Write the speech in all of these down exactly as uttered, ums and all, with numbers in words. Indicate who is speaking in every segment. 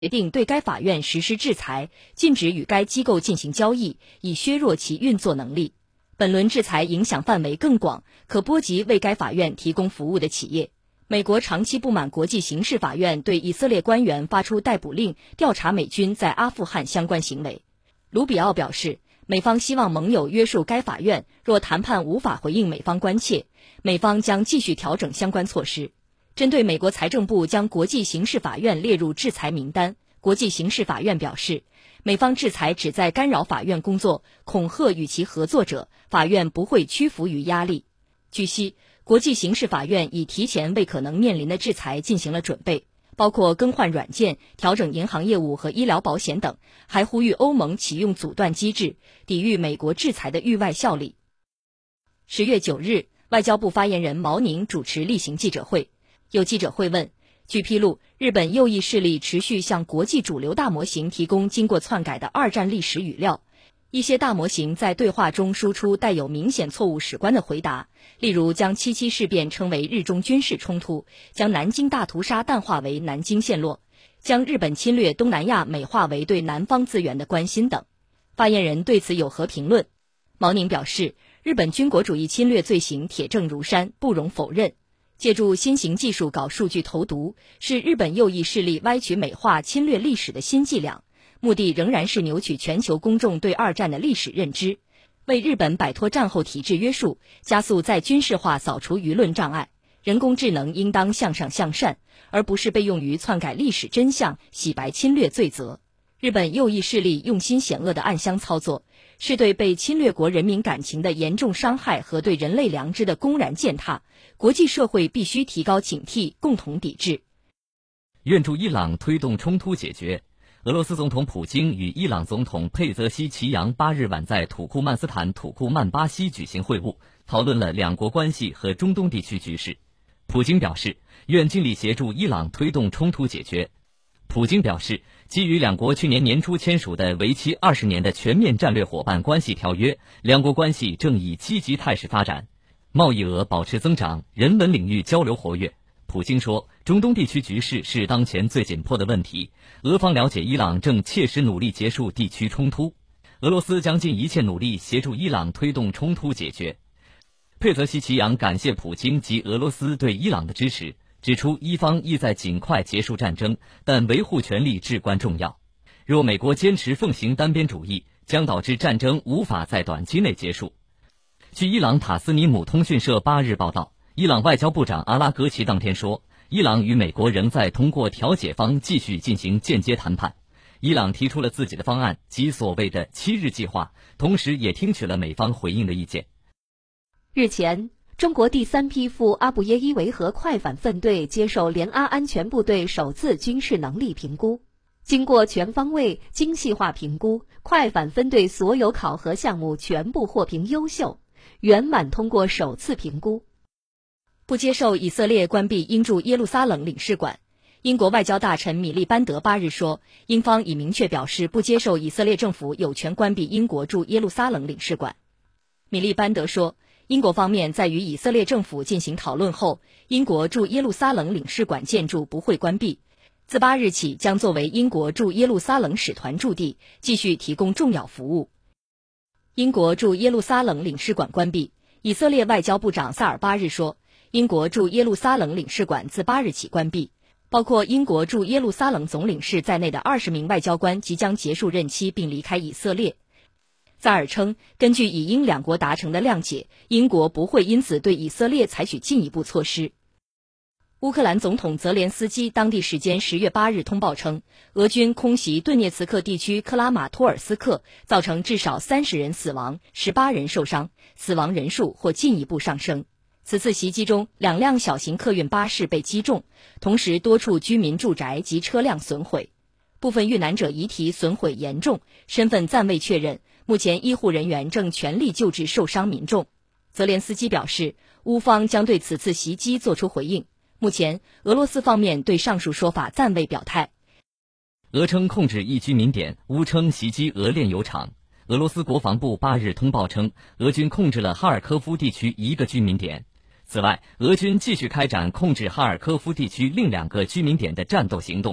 Speaker 1: 决定对该法院实施制裁，禁止与该机构进行交易，以削弱其运作能力。本轮制裁影响范围更广，可波及为该法院提供服务的企业。美国长期不满国际刑事法院对以色列官员发出逮捕令，调查美军在阿富汗相关行为。卢比奥表示，美方希望盟友约束该法院，若谈判无法回应美方关切，美方将继续调整相关措施。针对美国财政部将国际刑事法院列入制裁名单，国际刑事法院表示，美方制裁旨在干扰法院工作，恐吓与其合作者，法院不会屈服于压力。据悉，国际刑事法院已提前为可能面临的制裁进行了准备，包括更换软件、调整银行业务和医疗保险等，还呼吁欧盟启用阻断机制，抵御美国制裁的域外效力。十月九日，外交部发言人毛宁主持例行记者会。有记者会问，据披露，日本右翼势力持续向国际主流大模型提供经过篡改的二战历史语料，一些大模型在对话中输出带有明显错误史观的回答，例如将七七事变称为日中军事冲突，将南京大屠杀淡化为南京陷落，将日本侵略东南亚美化为对南方资源的关心等。发言人对此有何评论？毛宁表示，日本军国主义侵略罪行铁证如山，不容否认。借助新型技术搞数据投毒，是日本右翼势力歪曲美化侵略历史的新伎俩，目的仍然是扭曲全球公众对二战的历史认知，为日本摆脱战后体制约束，加速再军事化扫除舆论障碍。人工智能应当向上向善，而不是被用于篡改历史真相、洗白侵略罪责。日本右翼势力用心险恶的暗箱操作，是对被侵略国人民感情的严重伤害和对人类良知的公然践踏，国际社会必须提高警惕，共同抵制。
Speaker 2: 愿助伊朗推动冲突解决。俄罗斯总统普京与伊朗总统佩泽西奇扬八日晚在土库曼斯坦土库曼巴西举行会晤，讨论了两国关系和中东地区局势。普京表示，愿尽力协助伊朗推动冲突解决。普京表示，基于两国去年年初签署的为期二十年的全面战略伙伴关系条约，两国关系正以积极态势发展，贸易额保持增长，人文领域交流活跃。普京说，中东地区局势是当前最紧迫的问题，俄方了解伊朗正切实努力结束地区冲突，俄罗斯将尽一切努力协助伊朗推动冲突解决。佩泽西奇扬感谢普京及俄罗斯对伊朗的支持，指出伊方意在尽快结束战争，但维护权利至关重要。若美国坚持奉行单边主义，将导致战争无法在短期内结束。据伊朗塔斯尼姆通讯社八日报道，伊朗外交部长阿拉格齐当天说，伊朗与美国仍在通过调解方继续进行间接谈判。伊朗提出了自己的方案及所谓的七日计划，同时也听取了美方回应的意见。
Speaker 3: 日前，中国第三批赴阿布耶伊维和快反分队接受联阿安全部队首次军事能力评估。经过全方位、精细化评估，快反分队所有考核项目全部获评优秀，圆满通过首次评估。
Speaker 1: 不接受以色列关闭英驻耶路撒冷领事馆。英国外交大臣米利班德八日说，英方已明确表示不接受以色列政府有权关闭英国驻耶路撒冷领事馆。米利班德说，英国方面在与以色列政府进行讨论后，英国驻耶路撒冷领事馆建筑不会关闭，自八日起将作为英国驻耶路撒冷使团驻地，继续提供重要服务。英国驻耶路撒冷领事馆关闭，以色列外交部长萨尔八日说，英国驻耶路撒冷领事馆自八日起关闭，包括英国驻耶路撒冷总领事在内的二十名外交官即将结束任期并离开以色列。萨尔称，根据以英两国达成的谅解，英国不会因此对以色列采取进一步措施。乌克兰总统泽连斯基当地时间十月八日通报称，俄军空袭顿涅茨克地区克拉马托尔斯克，造成至少三十人死亡，十八人受伤，死亡人数或进一步上升。此次袭击中，两辆小型客运巴士被击中，同时多处居民住宅及车辆损毁，部分遇难者遗体损毁严重，身份暂未确认。目前医护人员正全力救治受伤民众。泽连斯基表示，乌方将对此次袭击作出回应。目前，俄罗斯方面对上述说法暂未表态。
Speaker 2: 俄称控制一居民点，乌称袭击俄炼油厂。俄罗斯国防部八日通报称，俄军控制了哈尔科夫地区一个居民点。此外，俄军继续开展控制哈尔科夫地区另两个居民点的战斗行动。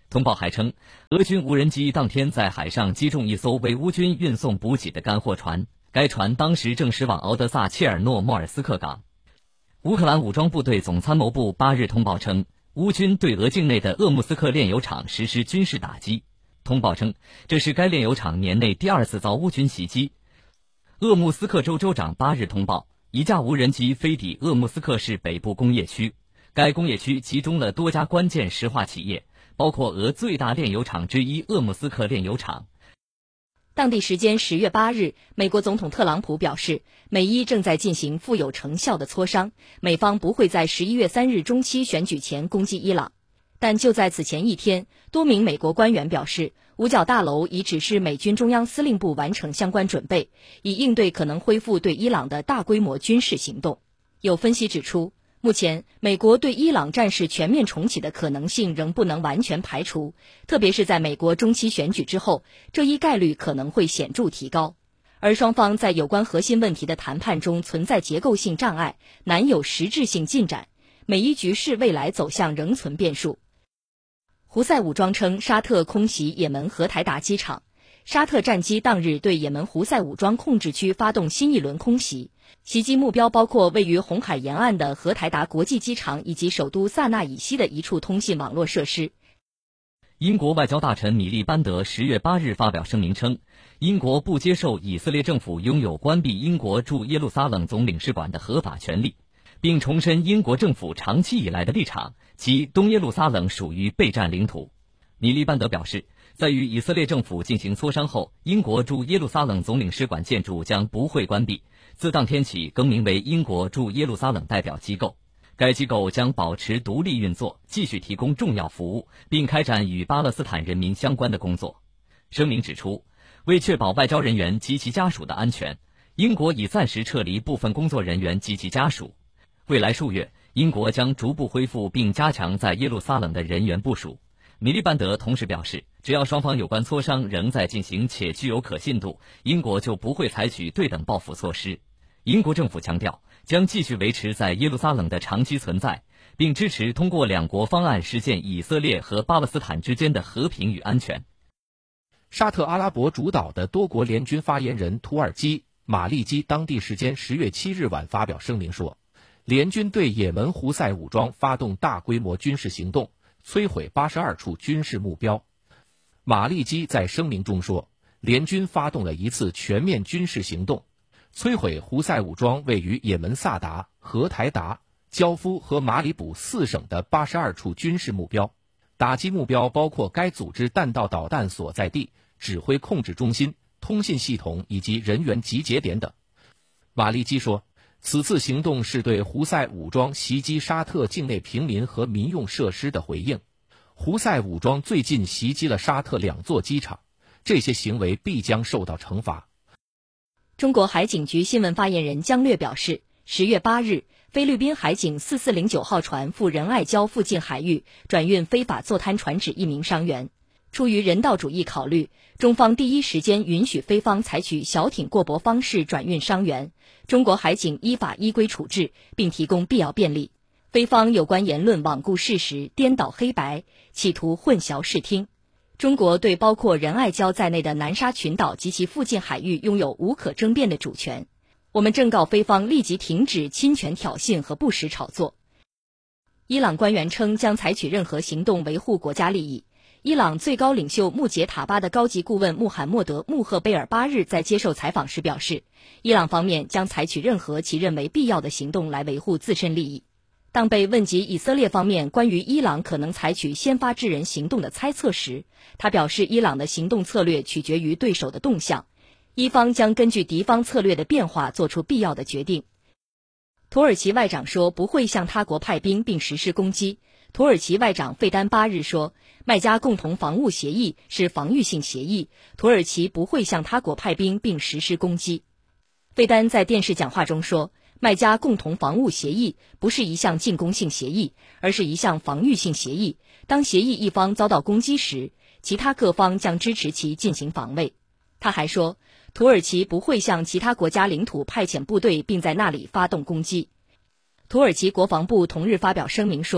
Speaker 2: 通报还称，俄军无人机当天在海上击中一艘为乌军运送补给的干货船，该船当时正驶往敖德萨切尔诺莫尔斯克港。乌克兰武装部队总参谋部八日通报称，乌军对俄境内的鄂木斯克炼油厂实施军事打击。通报称，这是该炼油厂年内第二次遭乌军袭击。鄂木斯克州州长八日通报，一架无人机飞抵鄂木斯克市北部工业区，该工业区集中了多家关键石化企业，包括俄最大炼油厂之一鄂木斯克炼油厂。
Speaker 1: 当地时间十月八日，美国总统特朗普表示，美伊正在进行富有成效的磋商，美方不会在十一月三日中期选举前攻击伊朗。但就在此前一天，多名美国官员表示，五角大楼已指示美军中央司令部完成相关准备，以应对可能恢复对伊朗的大规模军事行动。有分析指出，目前美国对伊朗战事全面重启的可能性仍不能完全排除，特别是在美国中期选举之后，这一概率可能会显著提高。而双方在有关核心问题的谈判中存在结构性障碍，难有实质性进展，美伊局势未来走向仍存变数。胡塞武装称，沙特空袭也门荷台达机场。沙特战机当日对也门胡塞武装控制区发动新一轮空袭，袭击目标包括位于红海沿岸的荷台达国际机场以及首都萨那以西的一处通信网络设施。
Speaker 2: 英国外交大臣米利班德十月八日发表声明称，英国不接受以色列政府拥有关闭英国驻耶路撒冷总领事馆的合法权利，并重申英国政府长期以来的立场，即东耶路撒冷属于备战领土。米利班德表示，在与以色列政府进行磋商后，英国驻耶路撒冷总领事馆建筑将不会关闭，自当天起更名为英国驻耶路撒冷代表机构。该机构将保持独立运作，继续提供重要服务，并开展与巴勒斯坦人民相关的工作。声明指出，为确保外交人员及其家属的安全，英国已暂时撤离部分工作人员及其家属。未来数月，英国将逐步恢复并加强在耶路撒冷的人员部署。米利班德同时表示，只要双方有关磋商仍在进行且具有可信度，英国就不会采取对等报复措施。英国政府强调，将继续维持在耶路撒冷的长期存在，并支持通过两国方案实现以色列和巴勒斯坦之间的和平与安全。
Speaker 4: 沙特阿拉伯主导的多国联军发言人土耳其马利基当地时间十月七日晚发表声明说，联军对也门胡塞武装发动大规模军事行动，摧毁八十二处军事目标。马利基在声明中说，联军发动了一次全面军事行动，摧毁胡塞武装位于也门萨达、荷台达、焦夫和马里卜四省的八十二处军事目标，打击目标包括该组织弹道导弹所在地、指挥控制中心、通信系统以及人员集结点等。马利基说，此次行动是对胡塞武装袭击沙特境内平民和民用设施的回应。胡塞武装最近袭击了沙特两座机场，这些行为必将受到惩罚。
Speaker 1: 中国海警局新闻发言人姜略表示，十月八日，菲律宾海警四四零九号船赴仁爱礁附近海域转运非法坐滩船只一名伤员。出于人道主义考虑，中方第一时间允许菲方采取小艇过驳方式转运伤员，中国海警依法依规处置，并提供必要便利。菲方有关言论罔顾事实、颠倒黑白，企图混淆视听。中国对包括仁爱礁在内的南沙群岛及其附近海域拥有无可争辩的主权。我们正告菲方立即停止侵权挑衅和不实炒作。伊朗官员称将采取任何行动维护国家利益。伊朗最高领袖穆杰塔巴的高级顾问穆罕默德·穆赫贝尔八日在接受采访时表示，伊朗方面将采取任何其认为必要的行动来维护自身利益。当被问及以色列方面关于伊朗可能采取先发制人行动的猜测时，他表示伊朗的行动策略取决于对手的动向，伊方将根据敌方策略的变化做出必要的决定。土耳其外长说不会向他国派兵并实施攻击。土耳其外长费丹八日说，麦加共同防务协议是防御性协议，土耳其不会向他国派兵并实施攻击。费丹在电视讲话中说，麦加共同防务协议不是一项进攻性协议，而是一项防御性协议。当协议一方遭到攻击时，其他各方将支持其进行防卫。他还说，土耳其不会向其他国家领土派遣部队并在那里发动攻击。土耳其国防部同日发表声明说，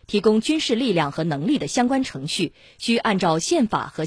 Speaker 1: 提供军事力量和能力的相关程序，需按照宪法和